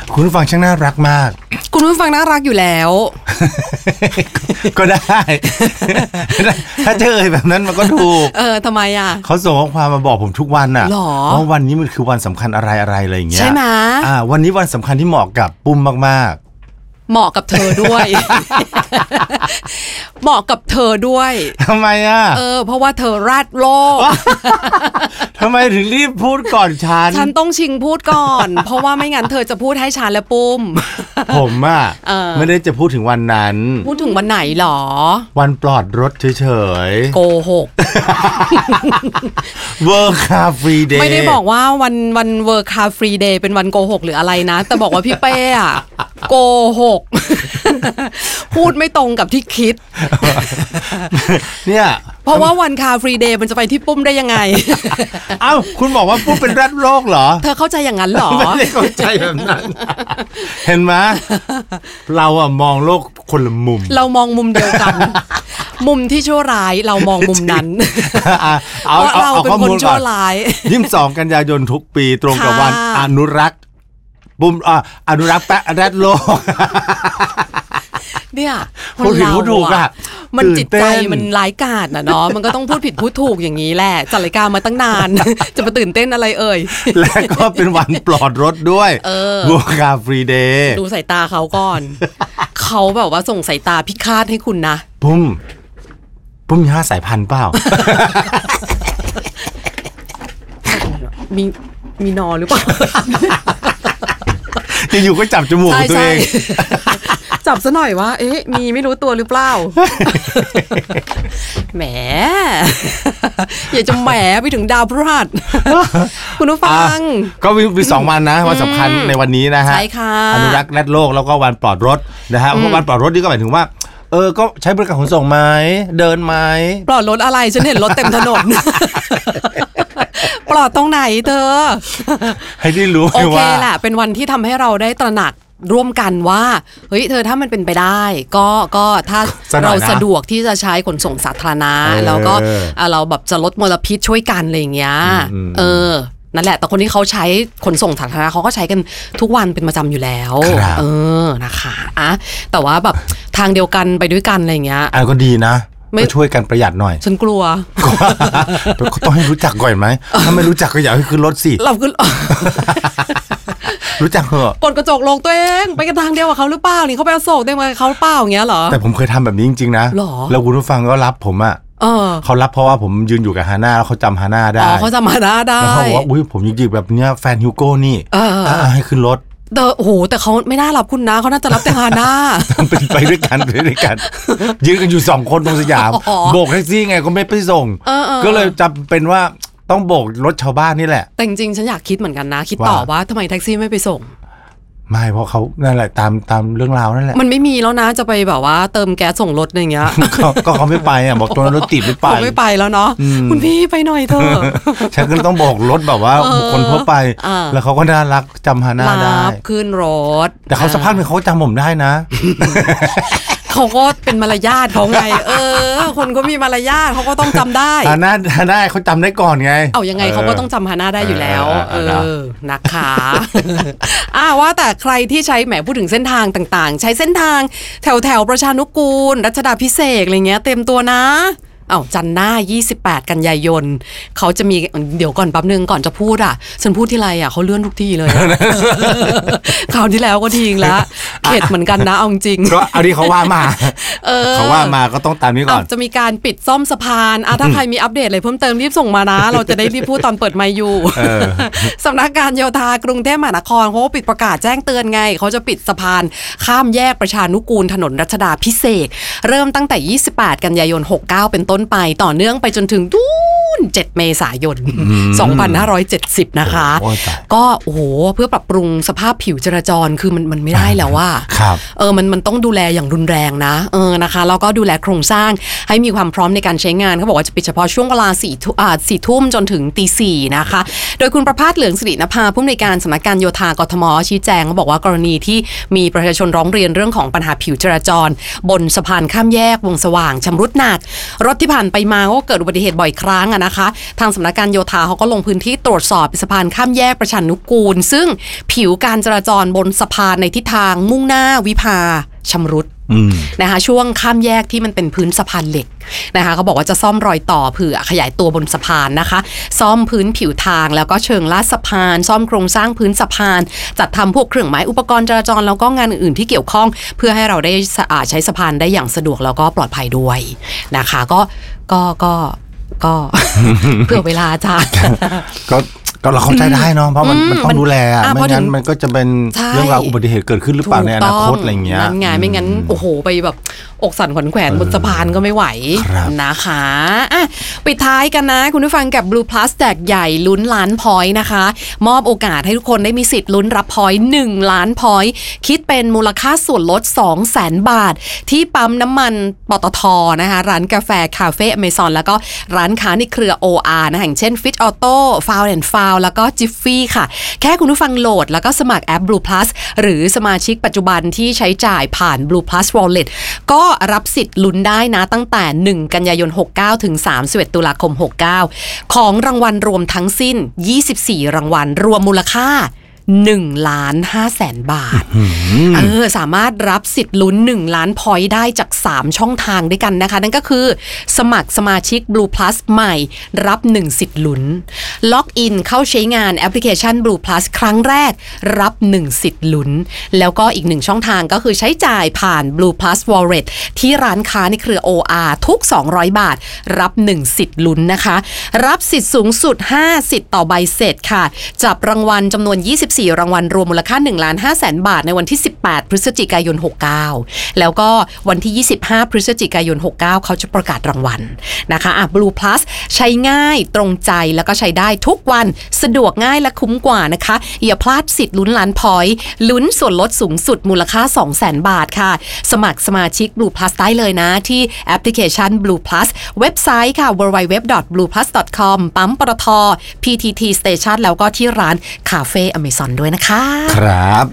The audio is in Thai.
คุณผู้ฟังช่างน่ารักมากคุณผู้ฟังน่ารักอยู่แล้วก็ได้ ถ้าเจอแบบนั้นมันก็ถูกทำไมอ่ะเขาส่งข้อความมาบอกผมทุกวันอ่ะว่าวันนี้มันคือวันสำคัญอะไรอะไรอย่างเงี้ยใช่ไหมวันนี้วันสำคัญที่เหมาะกับปุ้มมากเหมาะกับเธอด้วย เหมาะกับเธอด้วยทำไมอ่ะเพราะว่าเธอราดโลกทำไมถึงรีบพูดก่อนฉันต้องชิงพูดก่อน เพราะว่าไม่งั้นเธอจะพูดให้ฉันและปุ้มผมอ่ะไม่ได้จะพูดถึงวันนั้นพูดถึงวันไหนหรอวันปลอดรถเฉยๆโกหก Work Car Free Day ไม่ได้บอกว่าวัน Work Car Free Day เป็นวันโกหกหรืออะไรนะแต่บอกว่าพี่เป้อะโกหก พูดไม่ตรงกับที่คิดเนี่ยเพราะว่าวันคาฟรีเดย์มันจะไปที่ปุ้มได้ยังไงเอ้าคุณบอกว่าปุ้มเป็นรัฐโลกเหรอเธอเข้าใจอย่างนั้นเหรอไม่ได้เข้าใจแบบนั้นเห็นไหมเราอะมองโลกคนละมุมเรามองมุมเดียวกันมุมที่ชั่วร้ายเรามองมุมนั้นเพราะเราเป็นคนชั่วร้าย 22 กันยายนทุกปีตรงกับวันอนุรักษ์ปุ้มอนุรักษ์แปะรัฐโลกเนี่ยพูดผิดพูดถูกอะมันจิตใจมันร้ายกาจนะเนาะมันก็ต้องพูดผิดพูดถูกอย่างนี้แหละจัดรายการมาตั้งนานจะมาตื่นเต้นอะไรเอ่ยและก็เป็นวันปลอดรถด้วยWork Car Free Day ดูสายตาเขาก่อนเขาแบบว่าส่งสายตาพิฆาตให้คุณนะปุ้มมี5 สายพันธุ์เปล่ามีนอหรือเปล่าอยู่ก็จับจมูกตัวเองจับซะหน่อยว่ามีไม่รู้ตัวหรือเปล่าแหมอยากจะแหมไปถึงดาวพฤหัสคุณผู้ฟังก็มี2 วันนะวันสำคัญในวันนี้นะฮะใช่ค่ะอนุรักษ์รัฐโลกแล้วก็วันปลอดรถนะฮะวันปลอดรถนี่ก็หมายถึงว่าก็ใช้บริการขนส่งไหมเดินไหมปลอดรถอะไรฉันเห็นรถเต็มถนนปลอดตรงไหนเธอให้ได้รู้ว่าโอเคแหละเป็นวันที่ทำให้เราได้ตระหนักร่วมกันว่าเฮ้ยเธอถ้ามันเป็นไปได้ก็ถ้าเราสะดวกที่จะใช้ขนส่งสาธารณะแล้วก็เราแบบจะลดมลพิษช่วยกันอะไรอย่างเงี้ยนั่นแหละแต่คนที่เขาใช้ขนส่งสาธารณะเขาก็ใช้กันทุกวันเป็นประจำอยู่แล้วนะคะแต่ว่าแบบทางเดียวกันไปด้วยกันอะไรอย่างเงี้ยก็ดีนะไม่ช่วยกันประหยัดหน่อยฉันกลัวต้องให้รู้จักก่อนไหมถ้าไม่รู้จักก็อย่าให้ขึ้นรถสิเราขึ้นรู้จักเหรอกดกระจกลงตัวเองไปกันทางเดียวกับเขาหรือเปล่านี่เขาไปเอาโศกได้มาเขาเปล่าอย่างเงี้ยเหรอแต่ผมเคยทำแบบนี้จริงๆนะแล้วคุณผู้ฟังก็รับผมอ่ะเขารับเพราะว่าผมยืนอยู่กับฮาน่าแล้วเขาจำฮาน่าได้เขาจำฮาน่าได้แล้วเขาบอกว่าอุ้ยผมจริงๆแบบเนี้ยแฟนฮิวโก้นี่ให้ขึ้นรถโอ้โหแต่เขาไม่น่ารับคุณนะเขาน่าจะรับแต่ฮาน่าเป็นไปด้วยกันยืนกันอยู่2 คนตรงสยามโบกแท็กซี่ไงก็ไม่ไปส่งก็เลยจำเป็นว่าต้องโบกรถชาวบ้านนี่แหละแต่จริงๆฉันอยากคิดเหมือนกันนะคิดต่อว่าทำไมแท็กซี่ไม่ไปส่งไม่เพราะเขานั่นแหละตามเรื่องราวนั่นแหละมันไม่มีแล้วนะจะไปแบบว่าเติมแก๊สส่งรถอย่างเงี้ยก็เขาไม่ไปอ่ะบอกตัวรถติดไม่ไปเขาไม่ไปแล้วเนาะคุณพี่ไปหน่อยเถอะฉันก็ต้องบอกรถแบบว่าคนทั่วไปแล้วเขาก็น่ารักจำฮาน่าได้ขึ้นรถแต่เขาสภาพเป็นเขาจำผมได้นะเขาก็เป็นมารยาทเขาไงคนก็มีมารยาทเขาก็ต้องจำได้ฮาน่าเขาจำได้ก่อนไงเอายังไงเขาก็ต้องจำฮาน่าได้อยู่แล้วนะคะว่าแต่ใครที่ใช้แหมพูดถึงเส้นทางต่างๆใช้เส้นทางแถวประชานุกูลรัชดาภิเษกอะไรเงี้ยเต็มตัวนะจันทร์หน้า28 กันยายนเขาจะมีเดี๋ยวก่อนแป๊บนึงก่อนจะพูดฉันพูดที่ไรเขาเลื่อนทุกทีเลยคราวที่แล้วก็ทิ้งแล้วเข็ดเหมือนกันนะเอาจริงเพราะเอาที่เขาว่ามาเขาว่ามาก็ต้องตามนี้ก่อนจะมีการปิดซ่อมสะพานถ้าใครมีอัปเดตอะไรเพิ่มเติมรีบส่งมานะเราจะได้รีบพูดตอนเปิดไมค์อยู่สำนักการโยธากรุงเทพมหานครเขาปิดประกาศแจ้งเตือนไงเขาจะปิดสะพานข้ามแยกประชานุกูลถนนรัชดาภิเษกเริ่มตั้งแต่28 กันยายน 69เป็นต้นไปต่อเนื่องไปจนถึง7 เมษายน 2570นะคะก็โอ้โหเพื่อปรับปรุงสภาพผิวจราจรคือมันไม่ได้แล้วว่ามันต้องดูแลอย่างรุนแรงนะนะคะแล้วก็ดูแลโครงสร้างให้มีความพร้อมในการใช้งานเขาบอกว่าจะปิดเฉพาะช่วงเวลา4 ทุ่มจนถึงตี 4นะคะโดยคุณประภาสเหลืองสิรินภาผู้อำนวยการสำนักการโยธากทมชี้แจงเขาบอกว่ากรณีที่มีประชาชนร้องเรียนเรื่องของปัญหาผิวจราจรบนสะพานข้ามแยกวงสว่างชำรุดหนักรถที่ผ่านไปมาก็เกิดอุบัติเหตุบ่อยครั้งนะคะทางสำนักการโยธาเขาก็ลงพื้นที่ตรวจสอบสะพานข้ามแยกประชานุกูลซึ่งผิวการจราจรบนสะพานในทิศทางมุ่งหน้าวิภาชำรุดนะคะช่วงข้ามแยกที่มันเป็นพื้นสะพานเหล็กนะคะเขาบอกว่าจะซ่อมรอยต่อเผื่อขยายตัวบนสะพานนะคะซ่อมพื้นผิวทางแล้วก็เชิงลาดสะพานซ่อมโครงสร้างพื้นสะพานจัดทำพวกเครื่องหมายอุปกรณ์จราจรแล้วก็งานอื่นๆที่เกี่ยวข้องเพื่อให้เราได้ใช้สะพานได้อย่างสะดวกแล้วก็ปลอดภัยด้วยนะคะก็ เพื่อเวลาจ้าก็เราเข้าใจได้เนาะเพราะมันต้องดูแลไม่งั้นมันก็จะเป็นเรื่องราวอุบัติเหตุเกิดขึ้นหรือเปล่าในอนาคตอะไรอย่างเงี้ยนั่นไงไม่งั้นโอ้โหไปแบบอกสั่นขวัญแขวนบนสะพานก็ไม่ไหวนะคะปิดท้ายกันนะคุณผู้ฟังกับ Blue Plus แจกใหญ่ลุ้นล้านพอยต์นะคะมอบโอกาสให้ทุกคนได้มีสิทธิ์ลุ้นรับพอยต์1ล้านพอยต์คิดเป็นมูลค่าส่วนลด 200,000 บาทที่ปั๊มน้ำมันปตทนะคะร้านกาแฟคาเฟ่อเมซอนแล้วก็ร้านค้าในเครือ OR นะอย่างเช่น Fit Auto Found and Foundแล้วก็ Jiffy ค่ะแค่คุณผู้ฟังโหลดแล้วก็สมัครแอป Blue Plus หรือสมาชิกปัจจุบันที่ใช้จ่ายผ่าน Blue Plus Wallet ก็รับสิทธิ์ลุ้นได้นะตั้งแต่1กันยายน69ถึง31ตุลาคม69ของรางวัลรวมทั้งสิ้น24รางวัลรวมมูลค่า1,500,000 บาทสามารถรับสิทธิ์ลุ้น1ล้านพอยต์ได้จาก3ช่องทางด้วยกันนะคะนั่นก็คือสมัครสมาชิก Blue Plus ใหม่รับ1สิทธิ์ลุ้นล็อกอินเข้าใช้งานแอปพลิเคชัน Blue Plus ครั้งแรกรับ1สิทธิ์ลุ้นแล้วก็อีก1ช่องทางก็คือใช้จ่ายผ่าน Blue Plus Wallet ที่ร้านค้าในเครือ OR ทุก200 บาทรับ1สิทธิ์ลุ้นนะคะรับสิทธิ์สูงสุด5สิทธิ์ต่อใบเสร็จค่ะจับรางวัลจำนวน24รางวัลรวมมูลค่า 1,500,000 บาทในวันที่18พฤศจิกายน69แล้วก็วันที่25พฤศจิกายน69เขาจะประกาศรางวัลนะคะBlue Plus ใช้ง่ายตรงใจแล้วก็ใช้ได้ทุกวันสะดวกง่ายและคุ้มกว่านะคะอย่าพลาดสิทธิ์ลุ้นล้านพอยต์ลุ้นส่วนลดสูงสุดมูลค่า 200,000 บาทค่ะสมัครสมาชิก Blue Plus ได้เลยนะที่แอปพลิเคชัน Blue Plus เว็บไซต์ค่ะ www.blueplus.com ปั๊มปตท PTT Station แล้วก็ที่ร้านคาเฟ่อเมซอนด้วยนะคะครับ